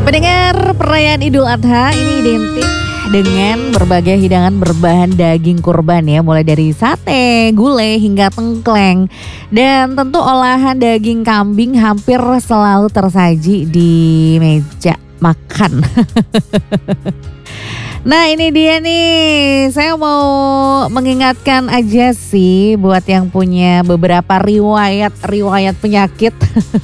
Pendengar, perayaan Idul Adha ini identik dengan berbagai hidangan berbahan daging kurban ya, mulai dari sate, gulai hingga tengkleng. Dan tentu olahan daging kambing hampir selalu tersaji di meja makan. Nah ini dia nih, saya mau mengingatkan aja sih buat yang punya beberapa riwayat penyakit.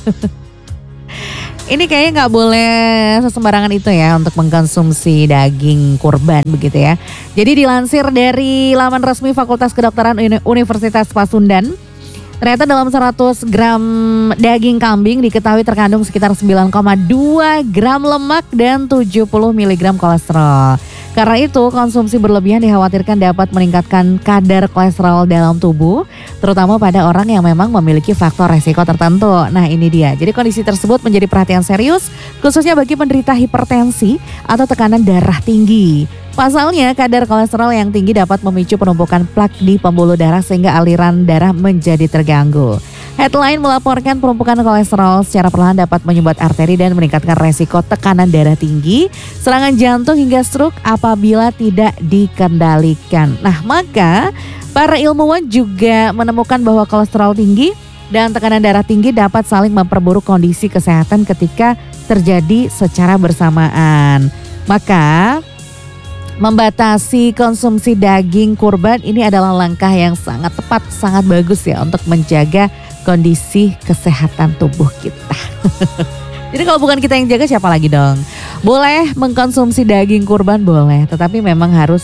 Ini kayaknya nggak boleh sesembarangan itu ya untuk mengkonsumsi daging kurban begitu ya. Jadi dilansir dari laman resmi Fakultas Kedokteran Universitas Pasundan, ternyata dalam 100 gram daging kambing diketahui terkandung sekitar 9,2 gram lemak dan 70 mg kolesterol. Karena itu konsumsi berlebihan dikhawatirkan dapat meningkatkan kadar kolesterol dalam tubuh, terutama pada orang yang memang memiliki faktor resiko tertentu. Nah ini dia, jadi kondisi tersebut menjadi perhatian serius khususnya bagi penderita hipertensi atau tekanan darah tinggi. Pasalnya kadar kolesterol yang tinggi dapat memicu penumpukan plak di pembuluh darah sehingga aliran darah menjadi terganggu. Headline melaporkan penumpukan kolesterol secara perlahan dapat menyumbat arteri dan meningkatkan resiko tekanan darah tinggi, serangan jantung hingga stroke apabila tidak dikendalikan. Nah maka para ilmuwan juga menemukan bahwa kolesterol tinggi dan tekanan darah tinggi dapat saling memperburuk kondisi kesehatan ketika terjadi secara bersamaan. Maka membatasi konsumsi daging kurban ini adalah langkah yang sangat tepat, sangat bagus ya untuk menjaga kondisi kesehatan tubuh kita. Jadi kalau bukan kita yang jaga siapa lagi dong? Boleh mengkonsumsi daging kurban boleh, tetapi memang harus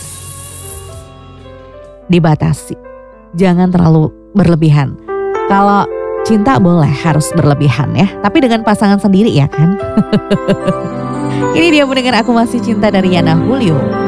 dibatasi. Jangan terlalu berlebihan. Kalau cinta boleh harus berlebihan ya, tapi dengan pasangan sendiri ya kan. Ini dia pendengar Aku Masih Cinta dari Yana Julio.